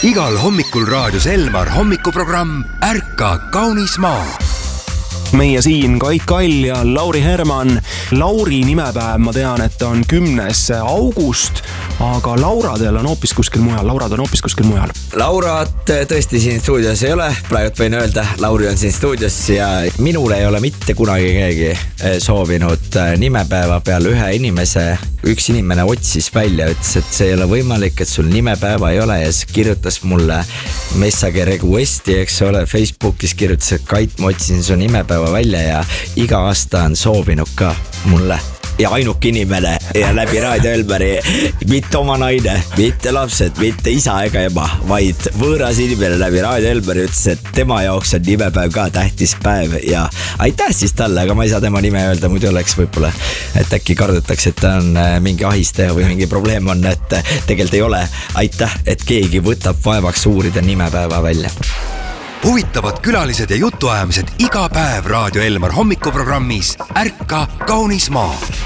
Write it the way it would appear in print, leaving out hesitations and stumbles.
Igal hommikul raadios Elmar hommikuprogramm Ärka kaunis maa. Meie siin Kait Kall ja Lauri Herman. Lauri nimepäev, ma tean, et on 10. august, aga Lauradel on hoopis kuskil mujal. Laurad on hoopis kuskil mujal. Laurat tõesti siin stuudios ei ole. Praegu võin öelda, Lauri on siin stuudios ja minule ei ole mitte kunagi keegi soovinud nimepäeva peal ühe inimese. Üks inimene otsis välja, ütles, et see ei ole võimalik, et sul nimepäeva ei ole ja siis kirjutas mulle message requesti, eks ole, Facebookis kirjutas, et Kait, ma otsin su nimepäeva välja ja iga aasta on soovinud ka mulle. Ja ainuke inimene ja läbi Raadio Elmari mitte oma naine, mitte lapsed, mitte isa ega ema, vaid võõras inimene läbi Raadio Elmari ütles, et tema jaoks on nimepäev ka tähtis päev ja aitäh siis talle, aga ma ei saa tema nime öelda, muidu oleks võib-olla, et äkki kardetakse, et ta on mingi ahistaja või mingi probleem on, et tegelikult ei ole. Aitäh, et keegi võtab vaevaks uurida nimepäeva välja. Huvitavad külalised ja jutuajamised iga päev Raadio Elmar hommikuprogrammis Ärka kaunis maa.